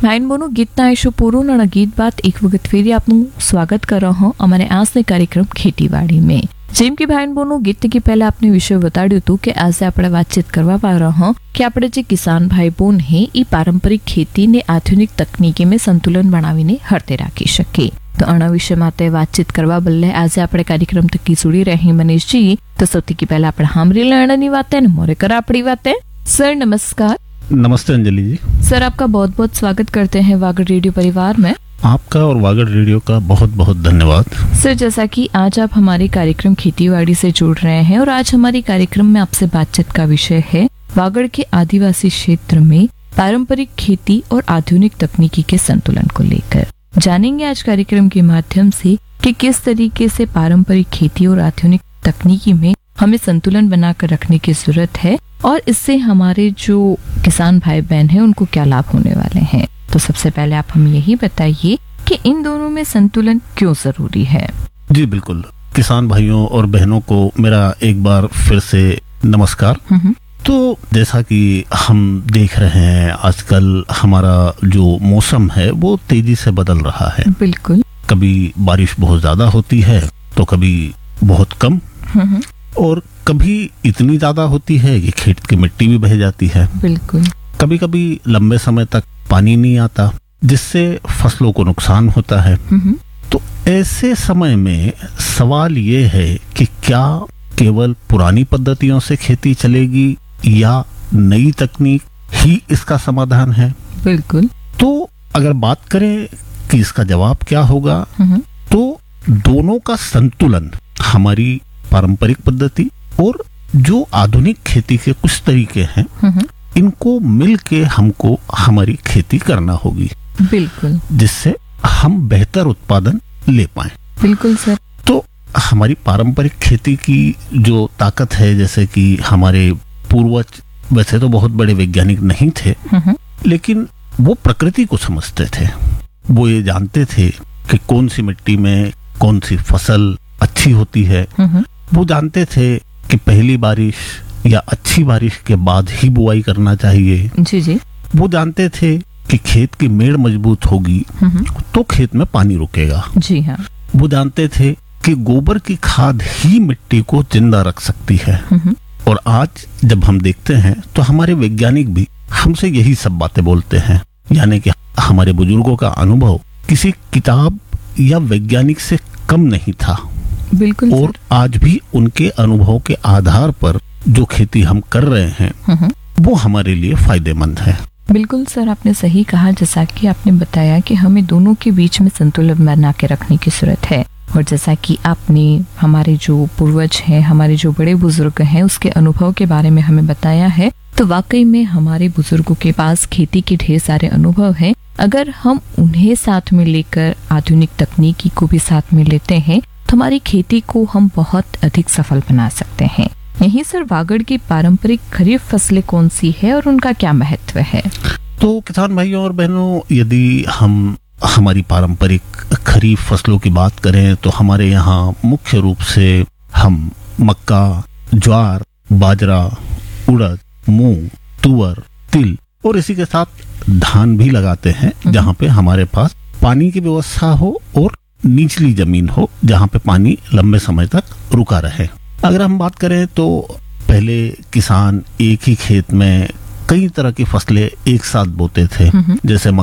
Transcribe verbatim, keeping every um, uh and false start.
ભાઈન બોનું ગીતના એશો પૂરું અને ગીત બાદ એક વખત ફેરી આપનું સ્વાગત कर रहा हूं અમારે આજને કાર્યક્રમ ખેતીવાડી में। જેમ કે ભાઈન બોનું ગીત કે પહેલા આપને વિષય બતાડ્યું હતું કે આજે આપણે વાતચીત કરવા પા રહ્યા હો કે આપણે જે કિસાન ભાઈ બોન હે એ પારંપરિક ખેતીને આધુનિક તકનીકી में સંતુલન બનાવીને હરતે રાખી શકે। તો આના વિશે માટે વાતચીત કરવા બદલે આજે આપણે કાર્યક્રમ તકી જોડી રહી મનીષજી। તો સૌથી કે પહેલા આપણે હામરી લેણાની વાતે ને મોરે કર આપણી વાતે। सर नमस्कार। नमस्ते अंजलि जी। सर आपका बहुत बहुत स्वागत करते हैं वागड़ रेडियो परिवार में। आपका और वागड़ रेडियो का बहुत बहुत धन्यवाद। सर जैसा कि आज आप हमारे कार्यक्रम खेतीबाड़ी से जुड़ रहे हैं और आज हमारे कार्यक्रम में आपसे बातचीत का विषय है वागड़ के आदिवासी क्षेत्र में पारंपरिक खेती और आधुनिक तकनीकी के संतुलन को लेकर। जानेंगे आज कार्यक्रम के माध्यम से कि किस तरीके से पारंपरिक खेती और आधुनिक तकनीकी में हमें संतुलन बनाकर रखने की जरूरत है और इससे हमारे जो किसान भाई बहन हैं उनको क्या लाभ होने वाले हैं। तो सबसे पहले आप हमें यही बताइए कि इन दोनों में संतुलन क्यों जरूरी है। जी बिल्कुल। किसान भाइयों और बहनों को मेरा एक बार फिर से नमस्कार। तो जैसा कि हम देख रहे हैं आजकल हमारा जो मौसम है वो तेजी से बदल रहा है। बिल्कुल। कभी बारिश बहुत ज्यादा होती है तो कभी बहुत कम और कभी इतनी ज्यादा होती है कि खेत की मिट्टी भी बह जाती है। बिल्कुल। कभी कभी लंबे समय तक पानी नहीं आता जिससे फसलों को नुकसान होता है। तो ऐसे समय में सवाल ये है कि क्या केवल पुरानी पद्धतियों से खेती चलेगी या नई तकनीक ही इसका समाधान है। बिल्कुल। तो अगर बात करें कि इसका जवाब क्या होगा तो दोनों का संतुलन हमारी पारंपरिक पद्धति और जो आधुनिक खेती के कुछ तरीके हैं इनको मिलके हमको हमारी खेती करना होगी। बिल्कुल। जिससे हम बेहतर उत्पादन ले पाएं। बिल्कुल सर। तो हमारी पारंपरिक खेती की जो ताकत है जैसे कि हमारे पूर्वज वैसे तो बहुत बड़े वैज्ञानिक नहीं थे लेकिन वो प्रकृति को समझते थे। वो ये जानते थे कि कौन सी मिट्टी में कौन सी फसल अच्छी होती है। वो जानते थे कि पहली बारिश या अच्छी बारिश के बाद ही बुआई करना चाहिए। जी जी। वो जानते थे कि खेत की मेड़ मजबूत होगी तो खेत में पानी रुकेगा। जी हाँ। वो जानते थे कि गोबर की खाद ही मिट्टी को जिंदा रख सकती है। और आज जब हम देखते हैं तो हमारे वैज्ञानिक भी हमसे यही सब बातें बोलते हैं। यानी कि हमारे बुजुर्गों का अनुभव किसी किताब या वैज्ञानिक से कम नहीं था। बिल्कुल। और आज भी उनके अनुभव के आधार पर जो खेती हम कर रहे हैं वो हमारे लिए फायदेमंद है। बिल्कुल सर आपने सही कहा। जैसा कि आपने बताया कि हमें दोनों के बीच में संतुलन बना के रखने की जरूरत है। और जैसा कि आपने हमारे जो पूर्वज हैं हमारे जो बड़े बुजुर्ग हैं उसके अनुभव के बारे में हमें बताया है तो वाकई में हमारे बुजुर्गों के पास खेती के ढेर सारे अनुभव हैं। अगर हम उन्हें साथ में लेकर आधुनिक तकनीकी को भी साथ में लेते हैं तो हमारी खेती को हम बहुत अधिक सफल बना सकते हैं। यही सर वागड़ की पारंपरिक खरीफ फसलें कौन सी है और उनका क्या महत्व है। तो किसान भाइयों और बहनों यदि हम हमारी पारंपरिक खरीफ फसलों की बात करें तो हमारे यहाँ मुख्य रूप से हम मक्का, ज्वार, बाजरा, उड़द, मूंग, तुअर, तिल और इसी के साथ धान भी लगाते हैं जहाँ पे हमारे पास पानी की व्यवस्था हो और निचली जमीन हो जहाँ पे पानी लंबे समय तक रुका रहे। अगर हम बात करें तो पहले किसान एक ही खेत में कई तरह की फसलें एक साथ बोते थे जैसे